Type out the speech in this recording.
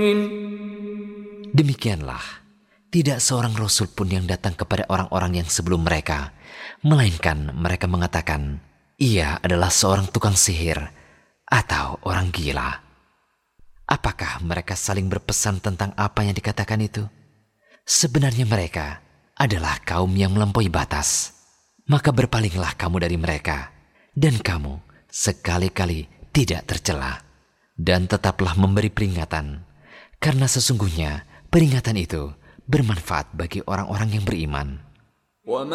Demikianlah, tidak seorang rasul pun yang datang kepada orang-orang yang sebelum mereka, melainkan mereka mengatakan, ia adalah seorang tukang sihir atau orang gila. Apakah mereka saling berpesan tentang apa yang dikatakan itu? Sebenarnya mereka adalah kaum yang melampaui batas. Maka berpalinglah kamu dari mereka, dan kamu sekali-kali tidak tercela. Dan tetaplah memberi peringatan, karena sesungguhnya peringatan itu bermanfaat bagi orang-orang yang beriman.